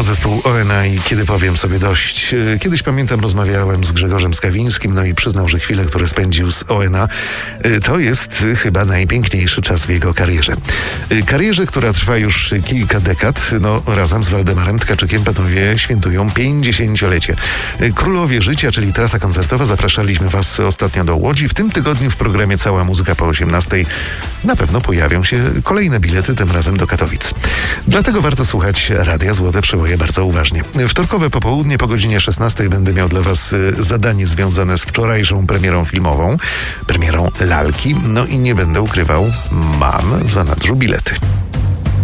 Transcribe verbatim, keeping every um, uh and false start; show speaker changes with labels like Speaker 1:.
Speaker 1: To zespół O N A i Kiedy powiem sobie dość. Kiedyś pamiętam, rozmawiałem z Grzegorzem Skawińskim, no i przyznał, że chwilę, które spędził z O N A, to jest chyba najpiękniejszy czas w jego karierze. Karierze, która trwa już kilka dekad, no razem z Waldemarem Tkaczykiem panowie świętują pięćdziesięciolecie. Królowie Życia, czyli trasa koncertowa, zapraszaliśmy was ostatnio do Łodzi. W tym tygodniu w programie Cała Muzyka po osiemnastej na pewno pojawią się kolejne bilety, tym razem do Katowic. Dlatego warto słuchać Radia Złote Przeboje bardzo uważnie. Wtorkowe popołudnie po godzinie szesnastej będę miał dla was zadanie związane z wczorajszą premierą filmową, premierą Lalki. No i nie będę ukrywał, mam w zanadrzu bilety.